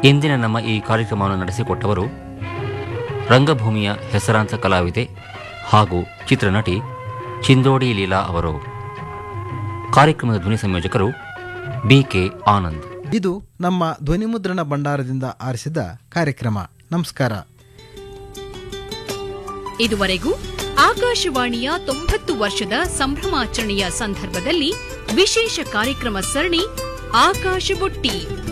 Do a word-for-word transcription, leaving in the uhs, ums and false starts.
ಇಂದಿನ ನಮ್ಮ ಈ ಕಾರ್ಯಕ್ರಮವನ್ನು ನಡೆಸಿಕೊಟ್ಟವರು ರಂಗಭೂಮಿಯ ಹೆಸರಾಂತ ಕಲಾವಿದೆ ಹಾಗೂ ಚಿತ್ರನಟಿ ಚಿಂದೋಡಿ ಲೀಲಾ ಅವರು. ಕಾರ್ಯಕ್ರಮದ ಧ್ವನಿ ಸಂಯೋಜಕರು ಬಿಕೆ ಆನಂದ್. ಇದು ನಮ್ಮ ಧ್ವನಿಮುದ್ರಣ ಭಂಡಾರದಿಂದ ಆರಿಸಿದ ಕಾರ್ಯಕ್ರಮ. ನಮಸ್ಕಾರ. ಇದುವರೆಗೂ ಆಕಾಶವಾಣಿಯ ತೊಂಬತ್ತು ವರ್ಷದ ಸಂಭ್ರಮಾಚರಣೆಯ ಸಂದರ್ಭದಲ್ಲಿ ವಿಶೇಷ ಕಾರ್ಯಕ್ರಮ ಸರಣಿ ಆಕಾಶಬುಟ್ಟಿ